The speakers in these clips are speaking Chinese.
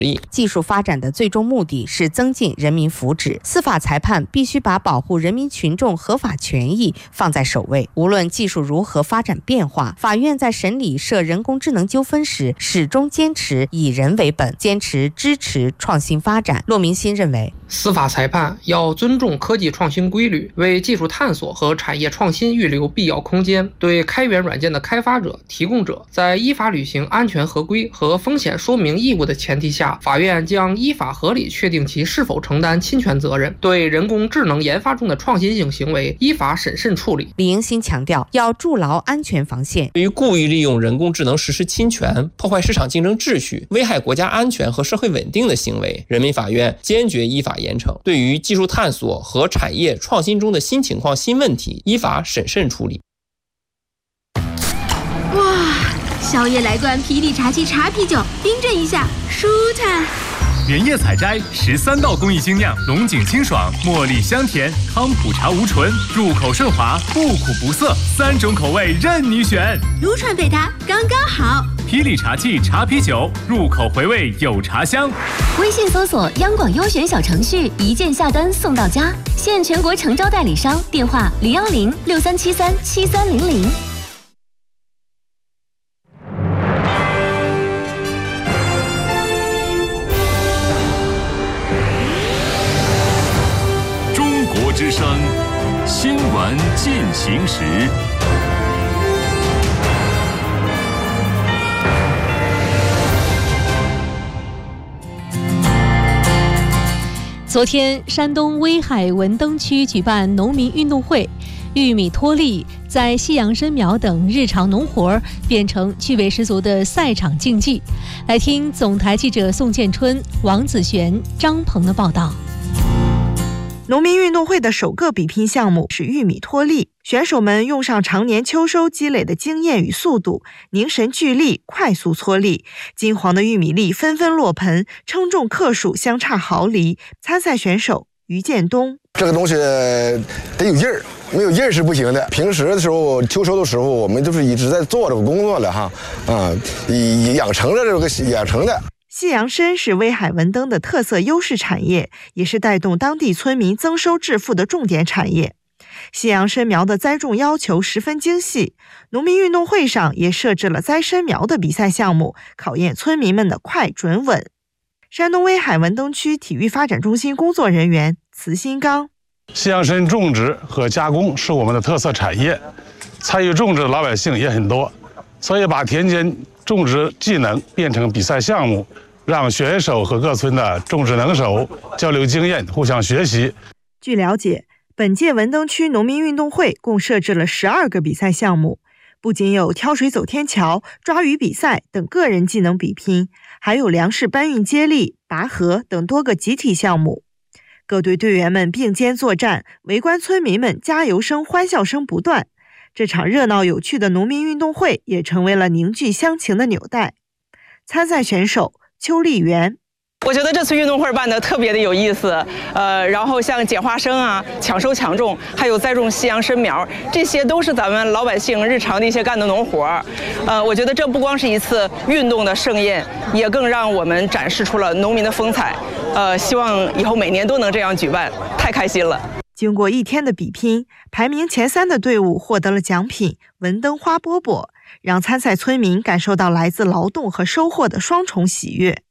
技术发展的最终目的是增进人民福祉，司法裁判必须把保护人民群众合法权益放在首位。无论技术如何发展变化，法院在审理涉人工智能纠纷时，始终坚持以人为本，坚持支持创新发展。骆明新认为， 司法裁判要尊重科技创新规律，为技术探索和产业创新预留必要空间。对开源软件的开发者、提供者，在依法履行安全合规和风险说明义务的前提下，法院将依法合理确定其是否承担侵权责任。对人工智能研发中的创新性行为，依法审慎处理。 李迎新强调，要筑牢安全防线。 对于故意利用人工智能实施侵权、破坏市场竞争秩序、危害国家安全和社会稳定的行为，人民法院坚决依法严惩。对于技术探索和产业创新中的新情况、新问题，依法审慎处理。 哇，宵夜来罐霹雳茶七茶啤酒，冰镇一下，舒坦。 原叶采摘13道工艺精酿，龙井清爽，茉莉香甜，康普茶无醇，入口顺滑，不苦不涩，3种口味任你选。 撸串配它刚刚好。 霹雳茶器茶啤酒，入口回味有茶香。 微信搜索央广优选小程序，一键下单送到家。现全国诚招代理商，电话010-6373-7300。 之声新闻进行时。 昨天，山东威海文登区举办农民运动会，玉米脱粒在西洋参苗等日常农活变成趣味十足的赛场竞技。来听总台记者宋建春、王子璇、张鹏的报道。 农民运动会的首个比拼项目是玉米脱粒，选手们用上常年秋收积累的经验与速度，凝神聚力，快速搓粒。金黄的玉米粒纷纷落盆，称重克数相差毫厘。参赛选手于建东： 这个东西得有劲儿，没有劲儿是不行的。平时的时候，秋收的时候，我们就是一直在做这个工作了哈，养成了这个养成的。 西洋参是威海文登的特色优势产业，也是带动当地村民增收致富的重点产业。西洋参苗的栽种要求十分精细，农民运动会上也设置了栽参苗的比赛项目，考验村民们的快准稳。山东威海文登区体育发展中心工作人员慈新刚： 西洋参种植和加工是我们的特色产业，参与种植的老百姓也很多，所以把田间种植技能变成比赛项目，让选手和各村的种植能手交流经验，互相学习。 据了解，本届文登区农民运动会共设置了12个比赛项目，不仅有挑水走天桥、抓鱼比赛等个人技能比拼，还有粮食搬运接力、拔河等多个集体项目。各队队员们并肩作战，围观村民们加油声、欢笑声不断。这场热闹有趣的农民运动会也成为了凝聚乡情的纽带。参赛选手邱丽媛： 我觉得这次运动会办得特别的有意思，然后像捡花生啊、抢收抢种，还有栽种西洋参苗，这些都是咱们老百姓日常的一些干的农活。我觉得这不光是一次运动的盛宴，也更让我们展示出了农民的风采。希望以后每年都能这样举办，太开心了。 经过1天的比拼，排名前3的队伍获得了奖品文登花饽饽，让参赛村民感受到来自劳动和收获的双重喜悦。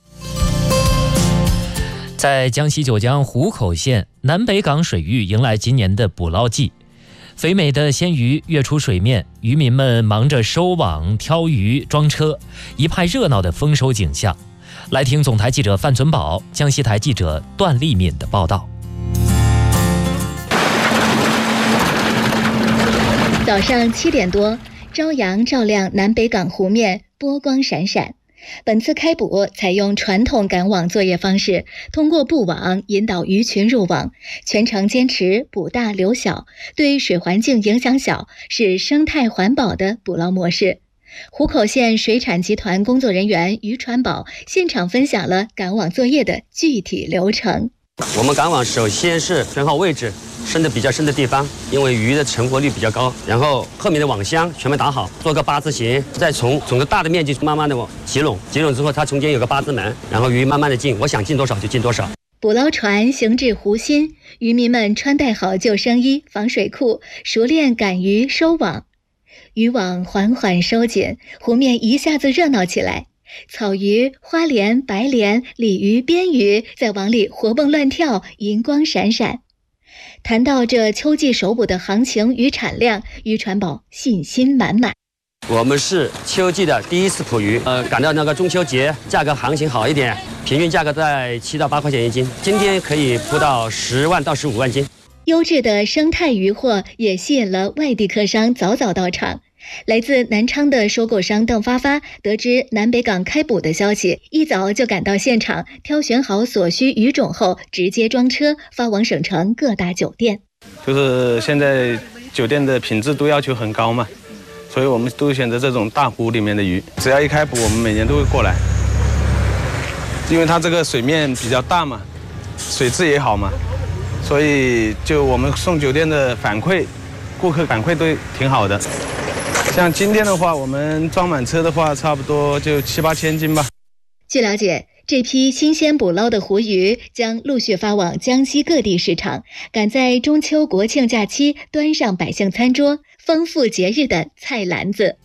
在江西九江湖口县南北港水域迎来今年的捕捞季，肥美的鲜鱼跃出水面，渔民们忙着收网、挑鱼、装车，一派热闹的丰收景象。来听总台记者范存宝、江西台记者段丽敏的报道。 早上7点多，朝阳照亮南北港湖面，波光闪闪。本次开捕采用传统赶网作业方式，通过布网引导鱼群入网，全程坚持捕大留小，对水环境影响小，是生态环保的捕捞模式。湖口县水产集团工作人员于传宝现场分享了赶网作业的具体流程。 我们赶网首先是选好位置，深的比较深的地方，因为鱼的成活率比较高。然后后面的网箱全部打好，做个8字形，再从整个大的面积慢慢的往集拢，集拢之后它中间有个8字门，然后鱼慢慢的进，我想进多少就进多少。 捕捞船行至湖心，渔民们穿戴好救生衣、防水裤，熟练赶鱼收网。渔网缓缓收紧，湖面一下子热闹起来。草鱼、花鲢、白鲢、鲤鱼、边鱼在网里活蹦乱跳，银光闪闪。谈到这秋季首捕的行情与产量，渔船宝信心满满。 我们是秋季的第一次捕鱼，赶到那个中秋节，价格行情好一点，平均价格在7到8块钱一斤，今天可以捕到10万到15万斤。 优质的生态渔获也吸引了外地客商早早到场。来自南昌的收购商邓发发得知南北港开捕的消息，一早就赶到现场，挑选好所需鱼种后，直接装车发往省城各大酒店。 就是现在酒店的品质都要求很高嘛，所以我们都选择这种大湖里面的鱼。只要一开捕，我们每年都会过来，因为它这个水面比较大嘛，水质也好嘛，所以就我们送酒店的反馈，顾客反馈都挺好的。像今天的话，我们装满车的话，差不多就7、8千斤吧。 据了解，这批新鲜捕捞的湖鱼将陆续发往江西各地市场，赶在中秋国庆假期端上百姓餐桌，丰富节日的菜篮子。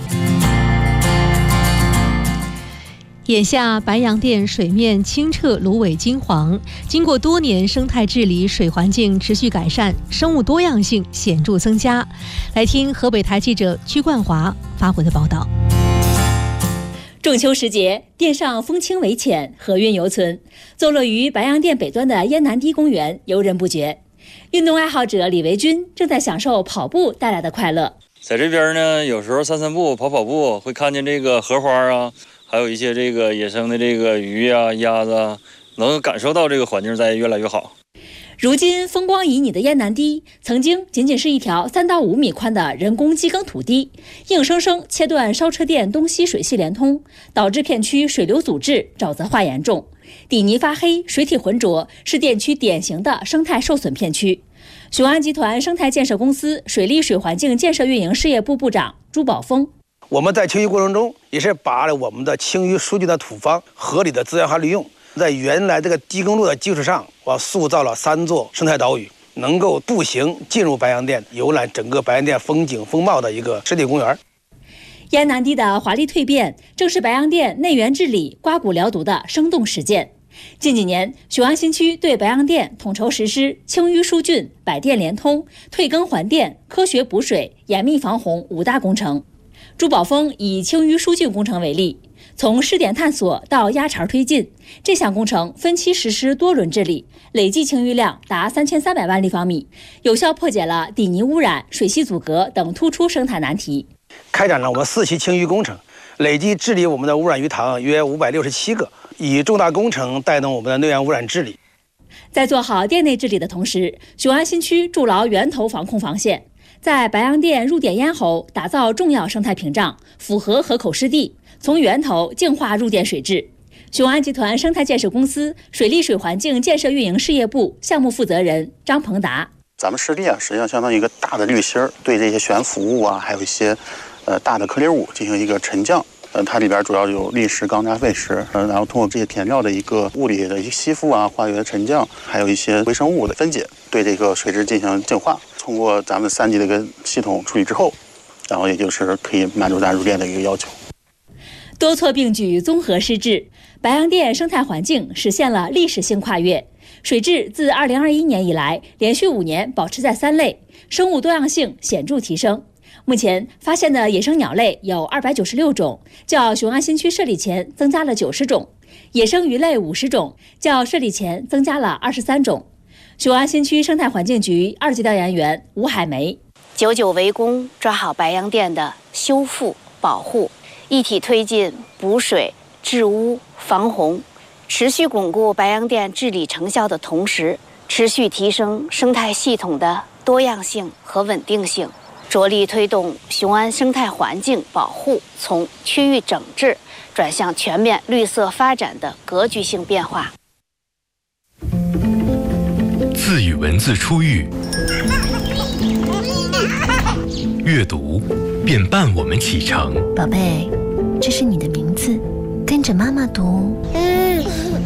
眼下白洋淀水面清澈，芦苇金黄，经过多年生态治理，水环境持续改善，生物多样性显著增加。来听河北台记者屈冠华发回的报道。 中秋时节，淀上风轻为浅，和韵犹存，坐落于白洋淀北端的燕南堤公园游人不绝。运动爱好者李维军正在享受跑步带来的快乐。 在这边呢，有时候散步、跑步，会看见这个荷花啊，还有一些这个野生的这个鱼啊、鸭子啊，能感受到这个环境在越来越好。 如今风光旖旎的燕南堤，曾经仅仅是一条3到5米宽的人工基耕土地，硬生生切断烧车店东西水系连通，导致片区水流阻滞，沼泽化严重，底泥发黑，水体浑浊，是店区典型的生态受损片区。雄安集团生态建设公司水利水环境建设运营事业部部长朱宝峰。 我们在清淤过程中，也是把我们的清淤疏浚的土方合理的资源化利用，在原来这个堤耕路的基础上，我塑造了3座生态岛屿，能够步行进入白洋淀，游览整个白洋淀风景风貌的一个湿地公园。 燕南堤的华丽蜕变，正是白洋淀内源治理、刮骨疗毒的生动实践。近几年，雄安新区对白洋淀统筹实施清淤疏浚、百店联通、退耕还店、科学补水、严密防洪5大工程。朱宝峰以清淤疏浚工程为例，从试点探索到压茬推进，这项工程分期实施多轮治理，累计清淤量达3300万立方米，有效破解了底泥污染、水系阻隔等突出生态难题。 开展了我们4期清淤工程，累计治理我们的污染鱼塘约567个，以重大工程带动我们的内源污染治理。 在做好店内治理的同时，雄安新区筑牢源头防控防线，在白洋淀入点咽喉打造重要生态屏障，符合河口湿地，从源头净化入店水质。雄安集团生态建设公司水利水环境建设运营事业部项目负责人张鹏达： 咱们湿地实际上相当于一个大的滤芯，对这些悬浮物啊，还有一些大的颗粒物进行一个沉降。它里边主要有砾石、钢渣、废石，然后通过这些填料的一个物理的一些吸附啊、化学的沉降，还有一些微生物的分解，对这个水质进行净化。通过咱们3级的一个系统处理之后，然后也就是可以满足咱入店的一个要求。 多措并举，综合施治，白洋淀生态环境实现了历史性跨越。水质自2021年以来，连续5年保持在3类，生物多样性显著提升。目前发现的野生鸟类有296种，较雄安新区设立前增加了90种；野生鱼类50种，较设立前增加了23种。雄安新区生态环境局2级调研员吴海梅： 久久围攻，抓好白洋淀的修复保护，一体推进补水、治污、防洪，持续巩固白洋淀治理成效的同时，持续提升生态系统的多样性和稳定性。着力推动雄安生态环境保护从区域整治转向全面绿色发展的格局性变化。 自与文字初遇，阅读便伴我们启程。 宝贝，这是你的名字，跟着妈妈读。